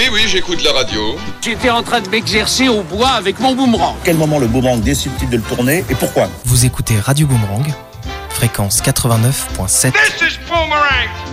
oui, j'écoute la radio. J'étais en train de m'exercer au bois avec mon boomerang. À quel moment le boomerang décide-t-il de le tourner et pourquoi? Vous écoutez Radio Boomerang, fréquence 89.7. This is Boomerang.